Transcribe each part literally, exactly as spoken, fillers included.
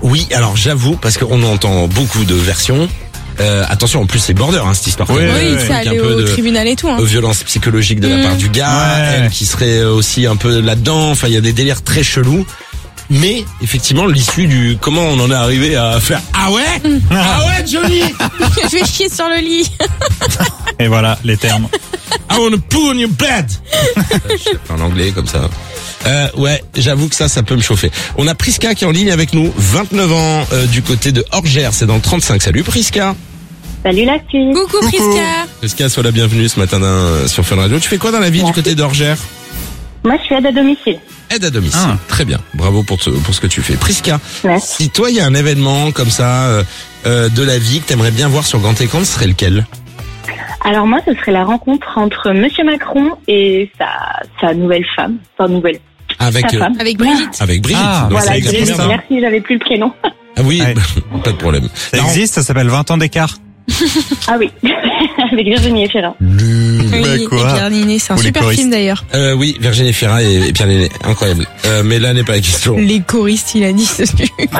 Oui, alors j'avoue, parce qu'on entend beaucoup de versions. Euh, attention, en plus c'est border hein, cette histoire. Oui, Oui, c'est allé au tribunal et tout. Hein. Violence psychologique de la Mmh. part du gars, Ouais. elle qui serait aussi un peu là-dedans. Enfin, il y a des délires très chelous. Mais effectivement, l'issue du comment on en est arrivé à faire ah ouais, ah ouais Johnny, Je vais chier sur le lit. Et voilà, les termes. I wanna poo on your bed. Je sais pas en anglais comme ça. Euh, ouais, j'avoue que ça, ça peut me chauffer. On a Priska qui est en ligne avec nous, vingt-neuf ans, euh, du côté de Orgères, c'est dans le trente-cinq. Salut Priska. Salut la fille. Coucou Priska. Priska, sois la bienvenue ce matin euh, sur Fun Radio. Tu fais quoi dans la vie du côté d'Orgères? Moi, je suis aide à domicile. Aide à domicile. Ah. Très bien. Bravo pour, te- pour ce que tu fais. Priska, Merci. si toi, il y a un événement comme ça euh, euh, de la vie que t'aimerais bien voir sur grand écran, ce serait lequel? Alors moi, ce serait la rencontre entre Monsieur Macron et sa, sa nouvelle femme, sa nouvelle, Avec, sa euh, femme. Avec Brigitte. avec Brigitte. Ah, Donc, Voilà, c'est ça la existe, première. hein. merci, j'avais plus le prénom. Ah oui, Ouais. pas de problème. Ça Non. existe, ça s'appelle vingt ans d'écart. Ah oui, avec Virginie Efira. Nul. Bah, Oui, et quoi Pierre Ninet, c'est un Ou les super choristes. film d'ailleurs. Euh, oui, Virginie Fira et, et Pierre Lenné, incroyable. Euh, mais là n'est pas la question. Les choristes, il a dit ce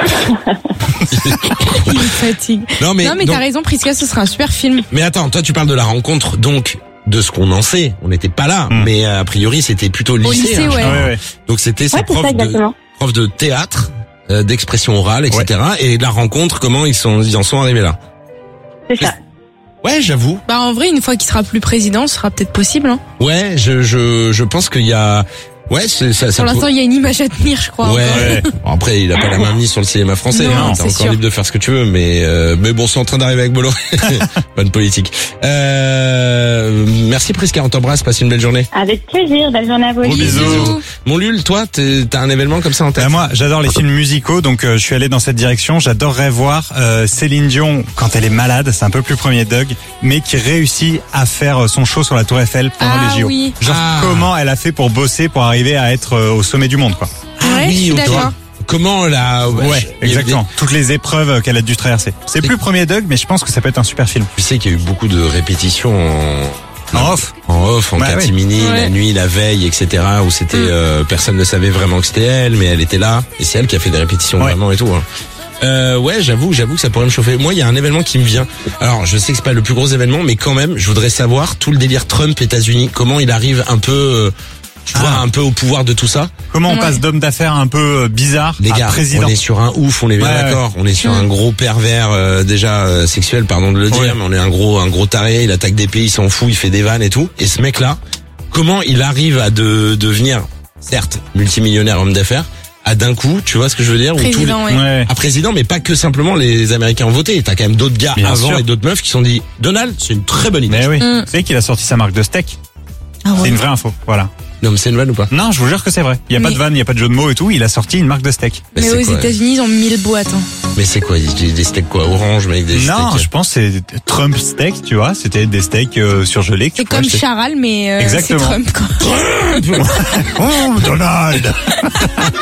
Il fatigue. Non mais, non mais donc- t'as raison Priska, ce sera un super film. mais attends, toi tu parles de la rencontre, donc de ce qu'on en sait. On n'était pas là, Hmm. mais euh, a priori c'était plutôt lycée. Au lycée, hein, je ouais. crois. Ouais, ouais. Donc c'était sa Ouais, c'est prof ça de exactement. prof de théâtre, euh, d'expression orale, et cetera. Et la rencontre, comment ils sont ils en sont arrivés là? C'est ça. Ouais, j'avoue. Bah en vrai, une fois qu'il sera plus président, ce sera peut-être possible. Hein. Ouais, je je je pense qu'il y a ouais, c'est ça. ça Pour l'instant, peut- il y a une image à tenir, je crois. Ouais. encore. Ouais. Bon, après, il a pas la main mise sur le cinéma français. Non, hein. c'est T'es encore sûr. libre de faire ce que tu veux, mais euh, mais bon, c'est en train d'arriver avec Bolloré. Bonne politique. Euh, merci Priska, on t'embrasse. Passe une belle journée. Avec plaisir, belle journée à vous. Gros bisous. Bisous. Mon Lul, toi, t'es- t'as un événement comme ça en tête? Bah, moi, j'adore les films musicaux, donc euh, je suis allé dans cette direction. J'adorerais voir euh, Céline Dion quand elle est malade, c'est un peu plus premier Doug, mais qui réussit à faire euh, son show sur la Tour Eiffel pendant Ah les J O. oui. Genre Ah. comment elle a fait pour bosser, pour arriver à être euh, au sommet du monde, quoi. Ouais, je suis ok. d'accord. Comment la Ouais, il y a eu exactement. Toutes les épreuves qu'elle a dû traverser. C'est plus premier Doug, mais je pense que ça peut être un super film. des- Tu sais qu'il y a eu beaucoup de répétitions en, En off. en off, en Bah catimini, oui. la Ouais. nuit, la veille, et cetera. Où c'était Mm. euh, personne ne savait vraiment que c'était elle, mais elle était là et c'est elle qui a fait des répétitions Ouais. vraiment et tout. Hein. Euh, ouais, j'avoue, j'avoue que ça pourrait me chauffer. Moi, il y a un événement qui me vient. Alors, je sais que c'est pas le plus gros événement, mais quand même, je voudrais savoir tout le délire Trump États-Unis, comment il arrive un peu, euh, tu vois, Ah. un peu au pouvoir de tout ça. Comment on Ouais. passe d'homme d'affaires un peu euh, bizarre Les à gars, président. on est sur un ouf, on est bien Ouais, d'accord. On est sur Mm. un gros pervers euh, déjà euh, sexuel, pardon de le dire, Ouais. mais on est un gros, un gros taré. Il attaque des pays, il s'en fout, il fait des vannes et tout. Et ce mec-là, comment il arrive à de devenir, certes, multimillionnaire homme d'affaires, à d'un coup, tu vois ce que je veux dire, où tous les- Président, ouais. Ouais. à président, mais pas que simplement les Américains ont voté. T'as quand même d'autres gars Bien avant sûr. et d'autres meufs qui se sont dit Donald, c'est une très bonne idée. Mais oui. Mm. Tu sais qu'il a sorti sa marque de steak. Ah ouais. C'est une vraie info. Voilà. Non, mais c'est une vanne ou pas? Non, je vous jure que c'est vrai. Il y a pas Mais- de vanne, il y a pas de jeu de mots et tout. Il a sorti une marque de steak. Mais Mais c'est aux quoi, États-Unis, ils ont mille boîtes. Hein. Mais c'est quoi? Des, des steaks quoi? Orange, mais avec des Non, steaks. je pense que c'est Trump steak, tu vois. C'était des steaks euh, surgelés. que C'est tu pouvais comme acheter. Charal, mais euh, c'est Exactement. Trump, quoi. Oh, Donald.